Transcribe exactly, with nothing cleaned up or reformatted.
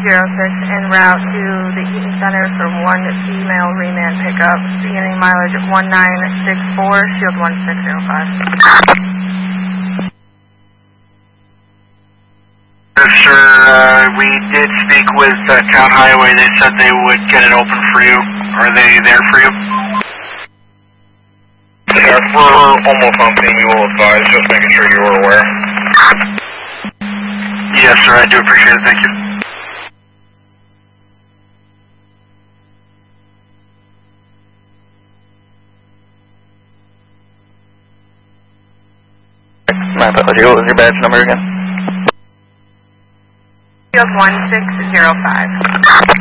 zero six en route to the Eaton Center for one female remand pickup, beginning mileage at one nine six four, shield one six zero five. Yes, sir. Uh, we did speak with uh, Town Highway. They said they would get it open for you. Are they there for you? Yeah, for almost on thing, we will advise, just making sure you are aware. Yes, sir. I do appreciate it. Thank you. My apology. What was your badge number again? Shield one six zero five.